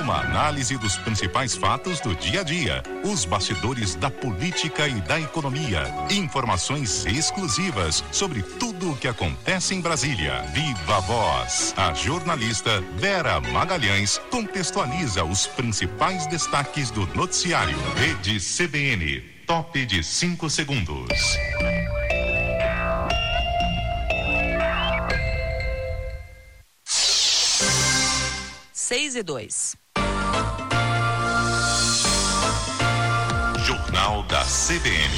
Uma análise dos principais fatos do dia a dia, os bastidores da política e da economia, informações exclusivas sobre tudo o que acontece em Brasília. Viva a Voz. A jornalista Vera Magalhães contextualiza os principais destaques do noticiário. Rede CBN, top de 5 segundos. 6:02. Jornal da CBN.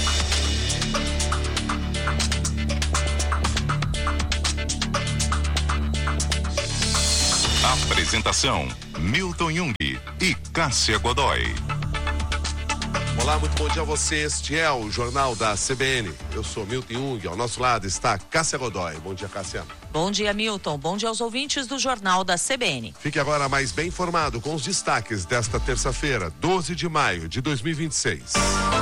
Apresentação: Milton Jung e Cássia Godoy. Olá, muito bom dia a você. Este é o Jornal da CBN. Eu sou Milton Jung, ao nosso lado está Cássia Godoy. Bom dia, Cássia. Bom dia, Milton. Bom dia aos ouvintes do Jornal da CBN. Fique agora mais bem informado com os destaques desta terça-feira, 12 de maio de 2026.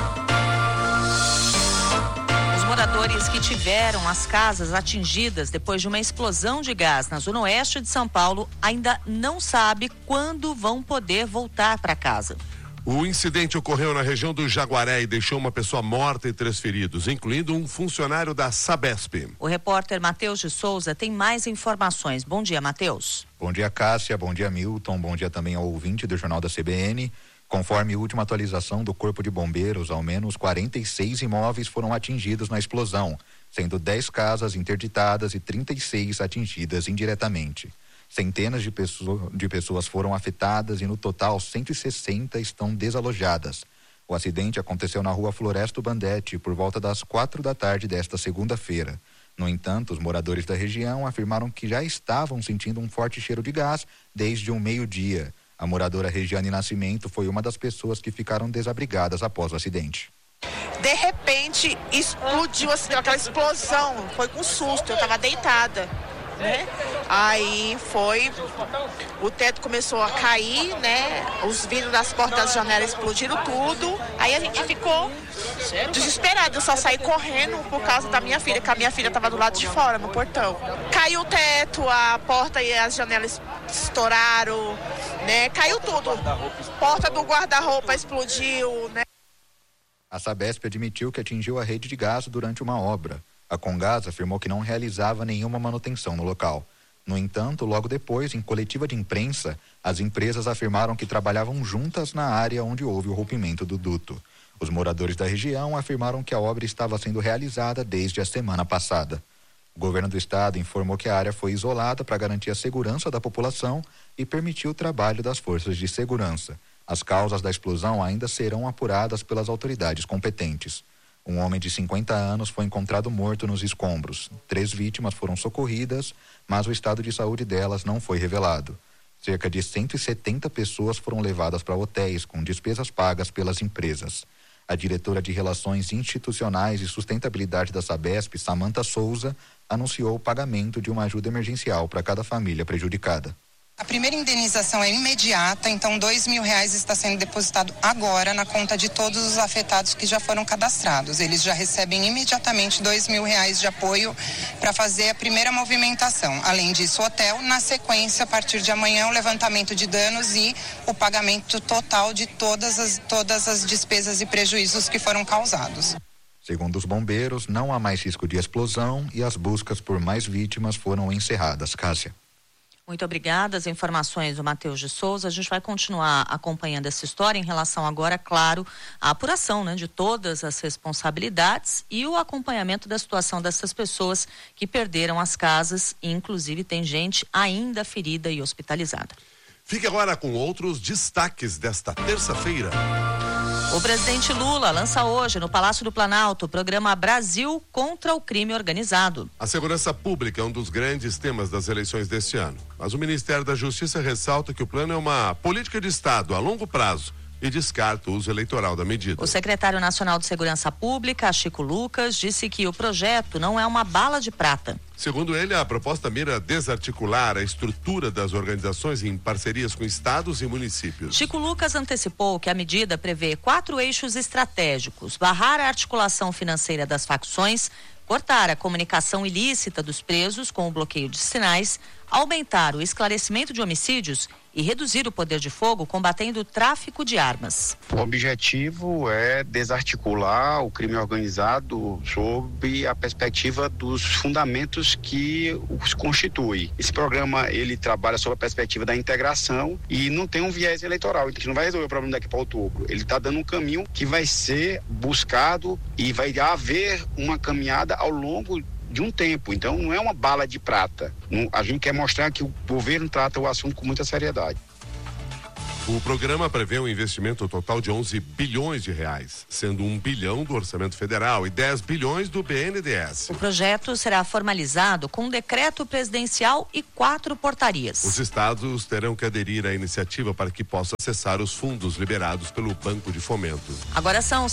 Os moradores que tiveram as casas atingidas depois de uma explosão de gás na zona oeste de São Paulo ainda não sabem quando vão poder voltar para casa. O incidente ocorreu na região do Jaguaré e deixou uma pessoa morta e 3 feridos, incluindo um funcionário da Sabesp. O repórter Matheus de Souza tem mais informações. Bom dia, Matheus. Bom dia, Cássia. Bom dia, Milton. Bom dia também ao ouvinte do Jornal da CBN. Conforme a última atualização do Corpo de Bombeiros, ao menos 46 imóveis foram atingidos na explosão, sendo 10 casas interditadas e 36 atingidas indiretamente. Centenas de pessoas foram afetadas e, no total, 160 estão desalojadas. O acidente aconteceu na rua Floresto Bandete por volta das 4 da tarde desta segunda-feira. No entanto, os moradores da região afirmaram que já estavam sentindo um forte cheiro de gás desde o meio-dia. A moradora Regiane Nascimento foi uma das pessoas que ficaram desabrigadas após o acidente. De repente, explodiu assim, aquela explosão. Foi com susto, eu estava deitada. Né? Aí o teto começou a cair, né? Os vidros das portas das janelas explodiram tudo. Aí a gente ficou desesperado, eu só saí correndo por causa da minha filha, que a minha filha estava do lado de fora, no portão. Caiu o teto, a porta e as janelas estouraram, né? Caiu tudo. Porta do guarda-roupa explodiu, né? A Sabesp admitiu que atingiu a rede de gás durante uma obra. A Comgás afirmou que não realizava nenhuma manutenção no local. No entanto, logo depois, em coletiva de imprensa, as empresas afirmaram que trabalhavam juntas na área onde houve o rompimento do duto. Os moradores da região afirmaram que a obra estava sendo realizada desde a semana passada. O governo do estado informou que a área foi isolada para garantir a segurança da população e permitiu o trabalho das forças de segurança. As causas da explosão ainda serão apuradas pelas autoridades competentes. Um homem de 50 anos foi encontrado morto nos escombros. 3 vítimas foram socorridas, mas o estado de saúde delas não foi revelado. Cerca de 170 pessoas foram levadas para hotéis com despesas pagas pelas empresas. A diretora de Relações Institucionais e Sustentabilidade da Sabesp, Samanta Souza, anunciou o pagamento de uma ajuda emergencial para cada família prejudicada. A primeira indenização é imediata, então R$2.000 está sendo depositado agora na conta de todos os afetados que já foram cadastrados. Eles já recebem imediatamente R$2.000 de apoio para fazer a primeira movimentação. Além disso, o hotel, na sequência, a partir de amanhã, o levantamento de danos e o pagamento total de todas as despesas e prejuízos que foram causados. Segundo os bombeiros, não há mais risco de explosão e as buscas por mais vítimas foram encerradas. Cássia. Muito obrigada. As informações do Matheus de Souza. A gente vai continuar acompanhando essa história em relação agora, claro, à apuração, né, de todas as responsabilidades e o acompanhamento da situação dessas pessoas que perderam as casas e, inclusive, tem gente ainda ferida e hospitalizada. Fique agora com outros destaques desta terça-feira. O presidente Lula lança hoje no Palácio do Planalto o programa Brasil contra o Crime Organizado. A segurança pública é um dos grandes temas das eleições deste ano. Mas o Ministério da Justiça ressalta que o plano é uma política de Estado a longo prazo e descarta o uso eleitoral da medida. O secretário nacional de Segurança Pública, Chico Lucas, disse que o projeto não é uma bala de prata. Segundo ele, a proposta mira desarticular a estrutura das organizações em parcerias com estados e municípios. Chico Lucas antecipou que a medida prevê 4 eixos estratégicos: barrar a articulação financeira das facções, cortar a comunicação ilícita dos presos com o bloqueio de sinais, aumentar o esclarecimento de homicídios e reduzir o poder de fogo combatendo o tráfico de armas. O objetivo é desarticular o crime organizado sob a perspectiva dos fundamentos que os constituem. Esse programa, ele trabalha sob a perspectiva da integração e não tem um viés eleitoral. A gente não vai resolver o problema daqui para outubro. Ele está dando um caminho que vai ser buscado e vai haver uma caminhada ao longo de um tempo. Então não é uma bala de prata. A gente quer mostrar que o governo trata o assunto com muita seriedade. O programa prevê um investimento total de 11 bilhões de reais, sendo 1 bilhão do orçamento federal e 10 bilhões do BNDES. O projeto será formalizado com um decreto presidencial e 4 portarias. Os estados terão que aderir à iniciativa para que possa acessar os fundos liberados pelo Banco de Fomento. Agora são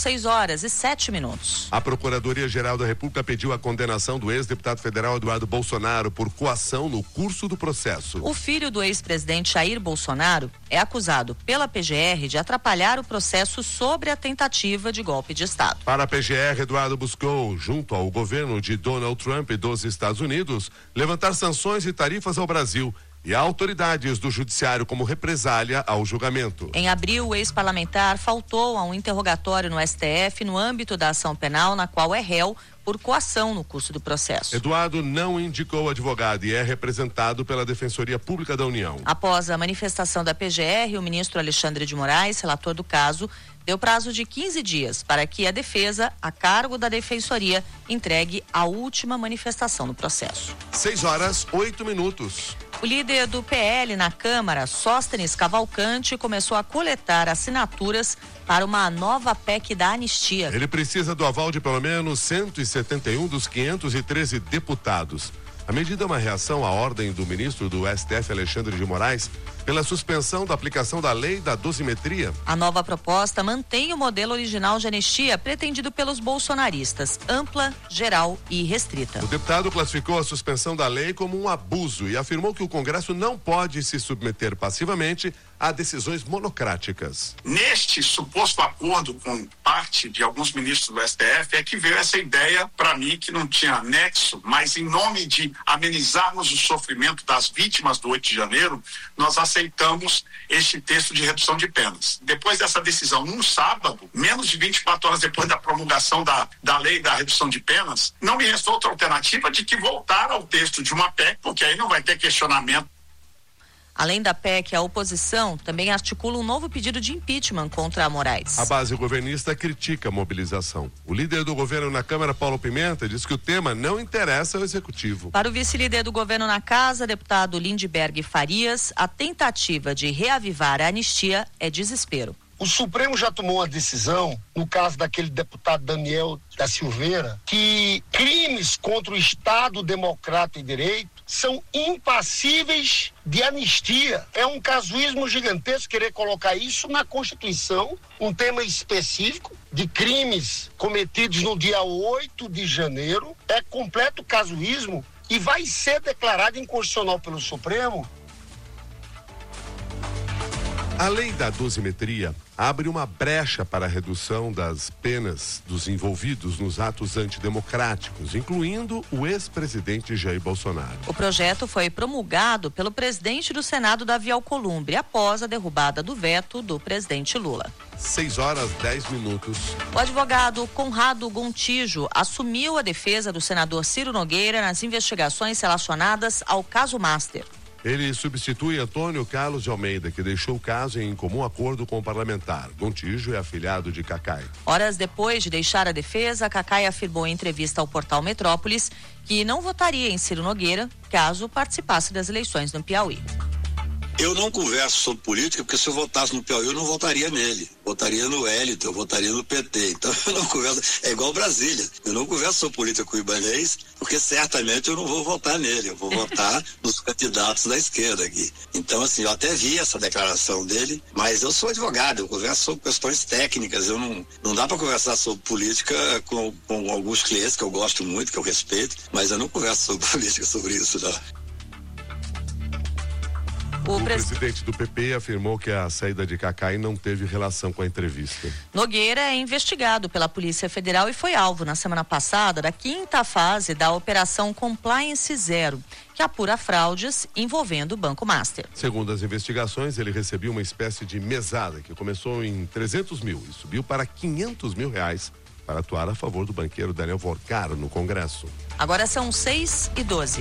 6h07. A Procuradoria-Geral da República pediu a condenação do ex-deputado federal Eduardo Bolsonaro por coação no curso do processo. O filho do ex-presidente Jair Bolsonaro é acusado pela PGR de atrapalhar o processo sobre a tentativa de golpe de Estado. Para a PGR, Eduardo buscou, junto ao governo de Donald Trump e dos Estados Unidos, levantar sanções e tarifas ao Brasil e a autoridades do judiciário como represália ao julgamento. Em abril, o ex-parlamentar faltou a um interrogatório no STF no âmbito da ação penal, na qual é réu por coação no curso do processo. Eduardo não indicou advogado e é representado pela Defensoria Pública da União. Após a manifestação da PGR, o ministro Alexandre de Moraes, relator do caso, deu prazo de 15 dias para que a defesa, a cargo da Defensoria, entregue a última manifestação no processo. 6h08. O líder do PL na Câmara, Sóstenes Cavalcante, começou a coletar assinaturas para uma nova PEC da anistia. Ele precisa do aval de pelo menos 171 dos 513 deputados. A medida é uma reação à ordem do ministro do STF, Alexandre de Moraes, pela suspensão da aplicação da lei da dosimetria. A nova proposta mantém o modelo original de anistia pretendido pelos bolsonaristas, ampla, geral e restrita. O deputado classificou a suspensão da lei como um abuso e afirmou que o Congresso não pode se submeter passivamente a decisões monocráticas. Neste suposto acordo com parte de alguns ministros do STF é que veio essa ideia, para mim, que não tinha nexo, mas em nome de amenizarmos o sofrimento das vítimas do 8 de janeiro, nós aceitamos este texto de redução de penas. Depois dessa decisão, num sábado, menos de 24 horas depois da promulgação da lei da redução de penas, não me restou outra alternativa de que voltar ao texto de uma PEC, porque aí não vai ter questionamento. Além da PEC, a oposição também articula um novo pedido de impeachment contra a Moraes. A base governista critica a mobilização. O líder do governo na Câmara, Paulo Pimenta, diz que o tema não interessa ao Executivo. Para o vice-líder do governo na Casa, deputado Lindbergh Farias, a tentativa de reavivar a anistia é desespero. O Supremo já tomou uma decisão, no caso daquele deputado Daniel da Silveira, que crimes contra o Estado Democrático e Direito são impassíveis de anistia. É um casuísmo gigantesco querer colocar isso na Constituição, um tema específico de crimes cometidos no dia 8 de janeiro. É completo casuísmo e vai ser declarado inconstitucional pelo Supremo. A lei da dosimetria abre uma brecha para a redução das penas dos envolvidos nos atos antidemocráticos, incluindo o ex-presidente Jair Bolsonaro. O projeto foi promulgado pelo presidente do Senado, Davi Alcolumbre, após a derrubada do veto do presidente Lula. 6h10. O advogado Conrado Gontijo assumiu a defesa do senador Ciro Nogueira nas investigações relacionadas ao caso Master. Ele substitui Antônio Carlos de Almeida, que deixou o caso em comum acordo com o parlamentar. Gontijo é afilhado de Cacai. Horas depois de deixar a defesa, Cacai afirmou em entrevista ao portal Metrópolis que não votaria em Ciro Nogueira caso participasse das eleições no Piauí. Eu não converso sobre política, porque se eu votasse no Piauí, eu não votaria nele. Votaria no Hélito, eu votaria no PT. Então eu não converso, é igual Brasília. Eu não converso sobre política com o Ibanez, porque certamente eu não vou votar nele. Eu vou votar nos candidatos da esquerda aqui. Então, assim, eu até vi essa declaração dele, mas eu sou advogado, eu converso sobre questões técnicas. Eu não dá para conversar sobre política com alguns clientes que eu gosto muito, que eu respeito, mas eu não converso sobre política sobre isso, não. O presidente do PP afirmou que a saída de Cacai não teve relação com a entrevista. Nogueira é investigado pela Polícia Federal e foi alvo na semana passada da 5ª fase da Operação Compliance Zero, que apura fraudes envolvendo o Banco Master. Segundo as investigações, ele recebia uma espécie de mesada que começou em 300 mil e subiu para 500 mil reais para atuar a favor do banqueiro Daniel Vorcaro no Congresso. Agora são 6h12.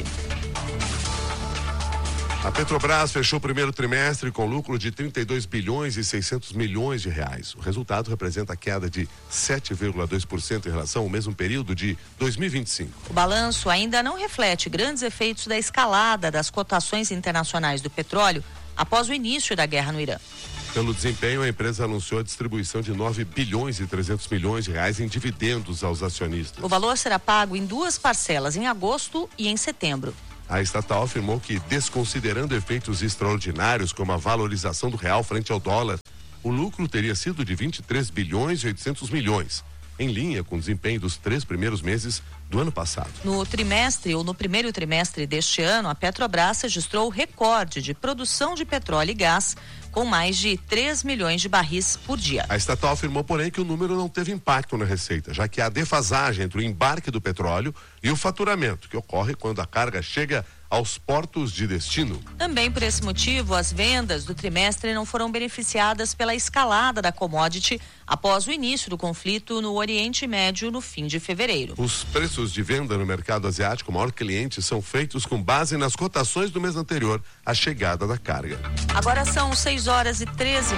A Petrobras fechou o primeiro trimestre com lucro de 32 bilhões e 600 milhões de reais. O resultado representa a queda de 7,2% em relação ao mesmo período de 2025. O balanço ainda não reflete grandes efeitos da escalada das cotações internacionais do petróleo após o início da guerra no Irã. Pelo desempenho, a empresa anunciou a distribuição de 9 bilhões e 300 milhões de reais em dividendos aos acionistas. O valor será pago em 2 parcelas, em agosto e em setembro. A estatal afirmou que, desconsiderando efeitos extraordinários como a valorização do real frente ao dólar, o lucro teria sido de 23 bilhões e 800 milhões, em linha com o desempenho dos 3 primeiros meses do ano passado. No primeiro trimestre deste ano, a Petrobras registrou o recorde de produção de petróleo e gás, com mais de 3 milhões de barris por dia. A estatal afirmou, porém, que o número não teve impacto na receita, já que há defasagem entre o embarque do petróleo e o faturamento, que ocorre quando a carga chega aos portos de destino. Também por esse motivo, as vendas do trimestre não foram beneficiadas pela escalada da commodity após o início do conflito no Oriente Médio no fim de fevereiro. Os preços de venda no mercado asiático, maior cliente, são feitos com base nas cotações do mês anterior à chegada da carga. Agora são 6h13.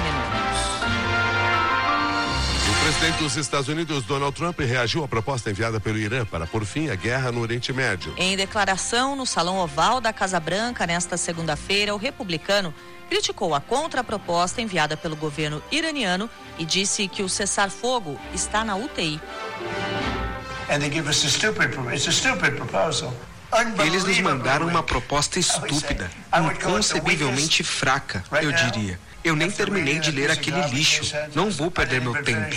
O presidente dos Estados Unidos, Donald Trump, reagiu à proposta enviada pelo Irã para pôr fim à guerra no Oriente Médio. Em declaração no Salão Oval da Casa Branca nesta segunda-feira, o republicano criticou a contraproposta enviada pelo governo iraniano e disse que o cessar-fogo está na UTI. Eles nos mandaram uma proposta estúpida, inconcebivelmente fraca, eu diria. Eu nem terminei de ler aquele lixo. Não vou perder meu tempo.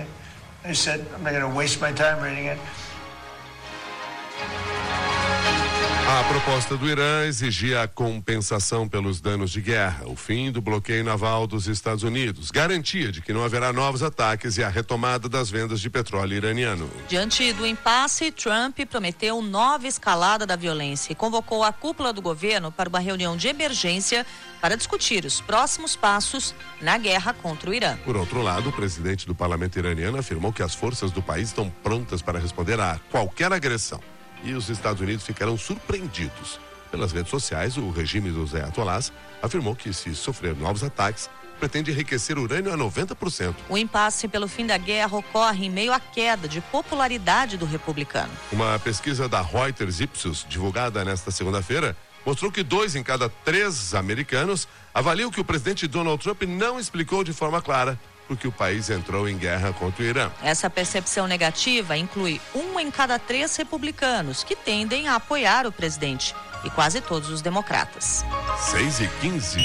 A proposta do Irã exigia a compensação pelos danos de guerra, o fim do bloqueio naval dos Estados Unidos, garantia de que não haverá novos ataques e a retomada das vendas de petróleo iraniano. Diante do impasse, Trump prometeu nova escalada da violência e convocou a cúpula do governo para uma reunião de emergência para discutir os próximos passos na guerra contra o Irã. Por outro lado, o presidente do parlamento iraniano afirmou que as forças do país estão prontas para responder a qualquer agressão. E os Estados Unidos ficarão surpreendidos. Pelas redes sociais, o regime dos Ayatollahs afirmou que, se sofrer novos ataques, pretende enriquecer urânio a 90%. O impasse pelo fim da guerra ocorre em meio à queda de popularidade do republicano. Uma pesquisa da Reuters Ipsos, divulgada nesta segunda-feira, mostrou que 2 em cada 3 americanos avaliam que o presidente Donald Trump não explicou de forma clara porque o país entrou em guerra contra o Irã. Essa percepção negativa inclui 1 em cada 3 republicanos que tendem a apoiar o presidente e quase todos os democratas. 6h15.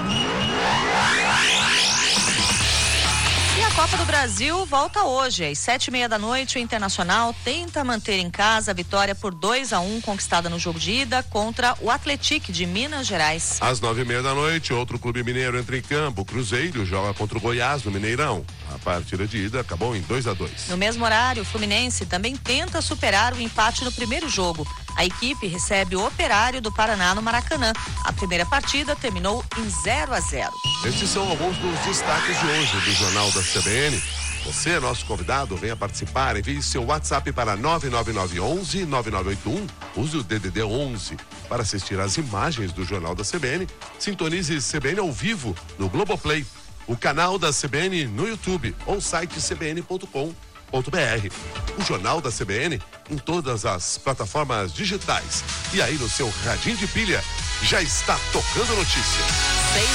E a Copa do Brasil volta hoje, às 7h30 da noite. O Internacional tenta manter em casa a vitória por 2-1 conquistada no jogo de ida contra o Atlético de Minas Gerais. Às 9h30 da noite, outro clube mineiro entra em campo. O Cruzeiro joga contra o Goiás no Mineirão. A partida de ida acabou em 2-2. No mesmo horário, o Fluminense também tenta superar o empate no primeiro jogo. A equipe recebe o Operário do Paraná no Maracanã. A primeira partida terminou em 0-0. Estes são alguns dos destaques de hoje do Jornal da CBN. Você, nosso convidado, venha participar. Envie seu WhatsApp para 99911-9981. Use o DDD 11 para assistir às imagens do Jornal da CBN. Sintonize CBN ao vivo no Globoplay, o canal da CBN no YouTube ou site cbn.com.br. O Jornal da CBN em todas as plataformas digitais. E aí no seu radinho de pilha já está tocando notícia.